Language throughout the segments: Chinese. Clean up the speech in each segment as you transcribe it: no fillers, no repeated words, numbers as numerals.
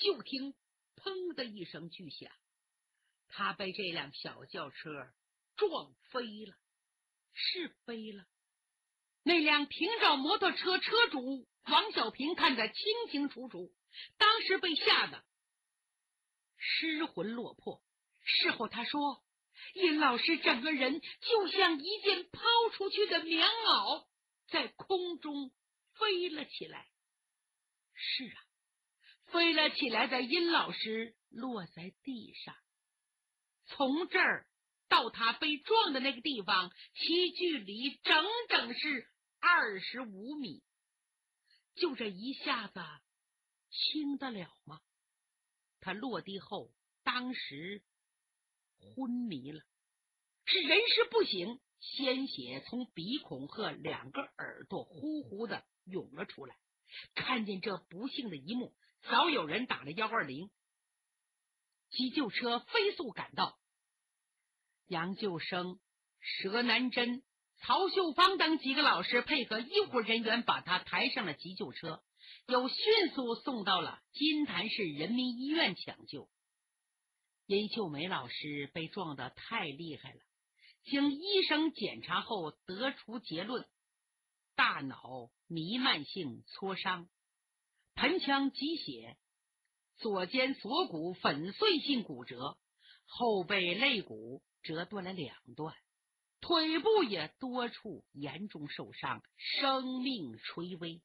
就听砰的一声巨响，他被这辆小轿车撞飞了。是飞了。那辆平找摩托车车主王小平看得清清楚楚，当时被吓得失魂落魄。事后他说，殷老师整个人就像一件抛出去的棉袄，在空中飞了起来。是啊，飞了起来的殷老师落在地上，从这儿到他被撞的那个地方，其距离整整是25米。就这一下子轻得了吗？他落地后当时昏迷了，是人事不省，鲜血从鼻孔和2个耳朵呼呼的涌了出来。看见这不幸的一幕，早有人打了120，急救车飞速赶到。杨救生、佘南珍、曹秀芳等几个老师配合医护人员把他抬上了急救车，又迅速送到了金坛市人民医院抢救。殷秀梅老师被撞得太厉害了，经医生检查后得出结论，大脑弥漫性挫伤，盆腔积血，左肩锁骨粉碎性骨折，后背肋骨折断了2段，腿部也多处严重受伤，生命垂危。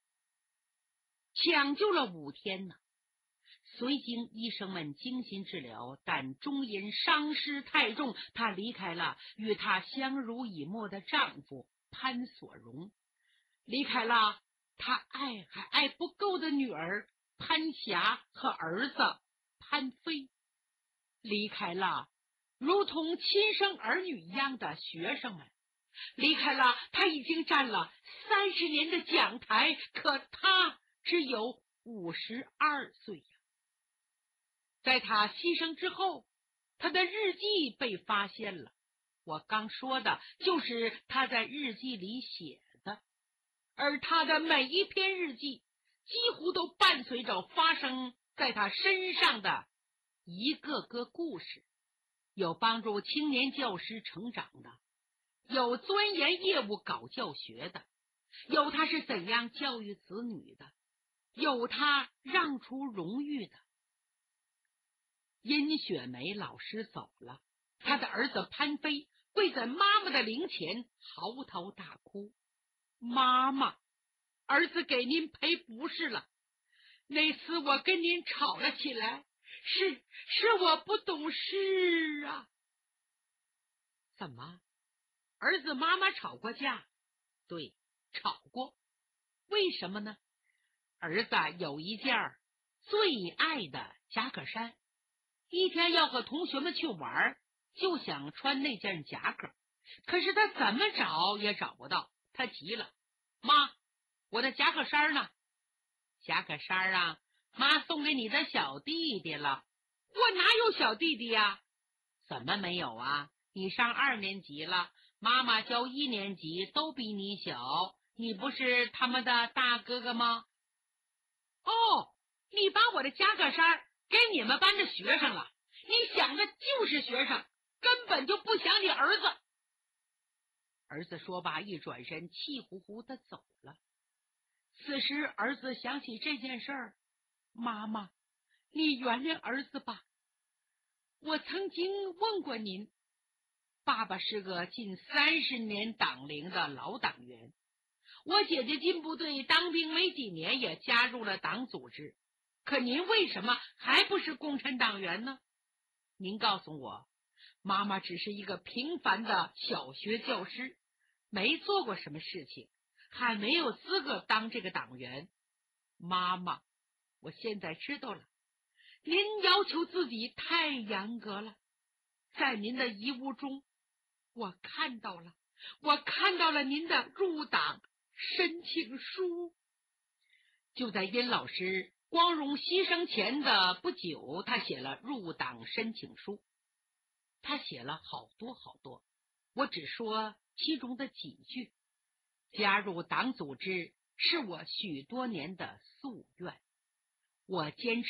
抢救了5天呢，虽经医生们精心治疗，但终因伤势太重，她离开了与她相濡以沫的丈夫潘所荣，离开了她爱还爱不够的女儿潘霞和儿子潘飞，离开了如同亲生儿女一样的学生们，离开了他已经站了30年的讲台，可他只有52岁呀。在他牺牲之后，他的日记被发现了，我刚说的就是他在日记里写的，而他的每一篇日记几乎都伴随着发生在他身上的一个个故事，有帮助青年教师成长的，有钻研业务搞教学的，有他是怎样教育子女的，有他让出荣誉的。殷雪梅老师走了，他的儿子潘飞跪在妈妈的灵前嚎啕大哭，妈妈，儿子给您赔不是了，那次我跟您吵了起来，是我不懂事啊。怎么？儿子妈妈吵过架？对，吵过。为什么呢？儿子有一件最爱的夹克衫，一天要和同学们去玩，就想穿那件夹克，可是他怎么找也找不到，他急了，妈，我的夹克衫呢？夹克衫啊，妈送给你的小弟弟了。我哪有小弟弟呀？怎么没有啊？你上2年级了，妈妈教1年级，都比你小，你不是他们的大哥哥吗？哦，你把我的夹克衫给你们班的学生了，你想的就是学生，根本就不想你儿子。儿子说罢一转身，气呼呼的走了。此时儿子想起这件事儿，妈妈，你原谅儿子吧。我曾经问过您，爸爸是个近30年党龄的老党员，我姐姐进部队当兵没几年也加入了党组织，可您为什么还不是共产党员呢？您告诉我，妈妈只是一个平凡的小学教师，没做过什么事情，还没有资格当这个党员。妈妈，我现在知道了，您要求自己太严格了。在您的遗物中，我看到了您的入党申请书。就在殷老师光荣牺牲前的不久，他写了入党申请书。他写了好多好多，我只说其中的几句。加入党组织是我许多年的夙愿，我坚持